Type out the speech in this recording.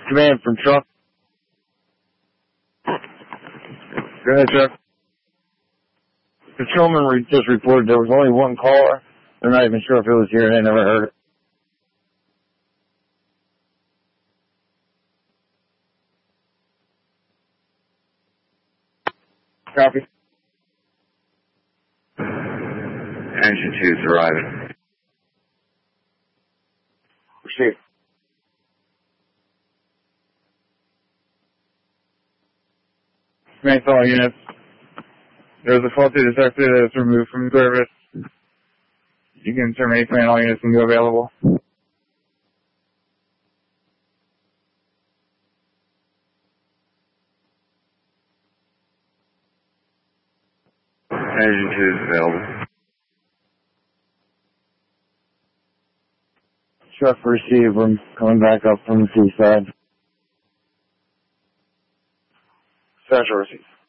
Command from truck. Go ahead, truck. Patrolman just reported there was only one caller. They're not even sure if it was here. They never heard it. Copy. Engine 2's arriving. Receive. Command to all units. There's a faulty detector that is removed from service. You can terminate command, all units can go available. Engine 2's available. Truck received. We're coming back up from the seaside. Special receive.